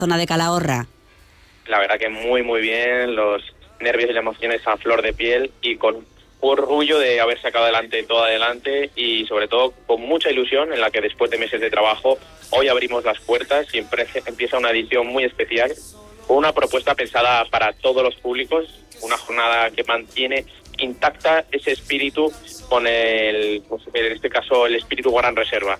zona de Calahorra? La verdad que muy muy bien, los nervios y las emociones a flor de piel y con orgullo de haber sacado todo adelante y sobre todo con mucha ilusión en la que después de meses de trabajo hoy abrimos las puertas y empieza una edición muy especial, con una propuesta pensada para todos los públicos, una jornada que mantiene intacta ese espíritu con en este caso el espíritu Gran Reserva.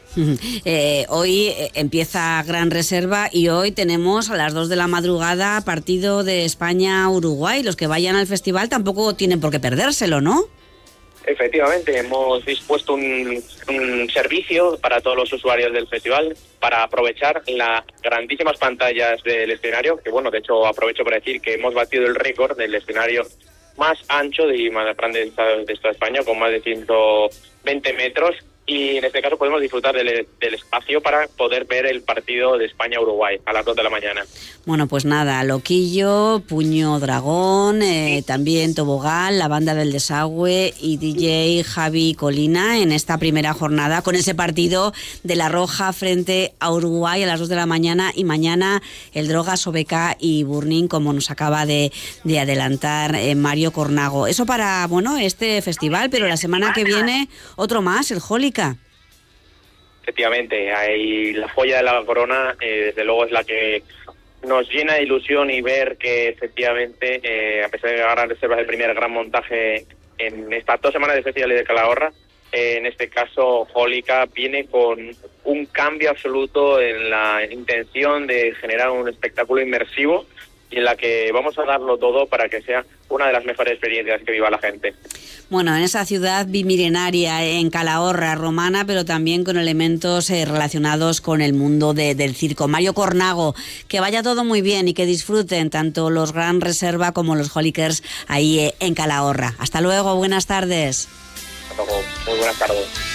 Hoy empieza Gran Reserva y hoy tenemos a las 2 de la madrugada partido de España-Uruguay. Los que vayan al festival tampoco tienen por qué perdérselo, ¿no? Efectivamente, hemos dispuesto un servicio para todos los usuarios del festival para aprovechar las grandísimas pantallas del escenario, que bueno, de hecho aprovecho para decir que hemos batido el récord del escenario más ancho y más grande de toda España, con más de 120 metros, y en este caso podemos disfrutar del espacio para poder ver el partido de España-Uruguay a las 2 de la mañana. Bueno, pues nada, Loquillo, Puño Dragón, también Tobogán, la Banda del Desagüe y DJ Javi Colina en esta primera jornada con ese partido de La Roja frente a Uruguay a las 2 de la mañana, y mañana el Droga, Sobeca y Burning, como nos acaba de adelantar Mario Cornago. Eso para, bueno, este festival, pero la semana que viene otro más, el Jólica. Efectivamente, hay la joya de la corona, desde luego es la que nos llena de ilusión y ver que efectivamente, a pesar de que Gran Reserva es el primer gran montaje en estas 2 semanas de festivales de Calahorra, en este caso Jólica viene con un cambio absoluto en la intención de generar un espectáculo inmersivo y en la que vamos a darlo todo para que sea una de las mejores experiencias que viva la gente. Bueno, en esa ciudad bimilenaria, en Calahorra, romana, pero también con elementos relacionados con el mundo del circo. Mario Cornago, que vaya todo muy bien y que disfruten tanto los Gran Reserva como los Jólikers ahí en Calahorra. Hasta luego, buenas tardes. Hasta luego, muy buenas tardes.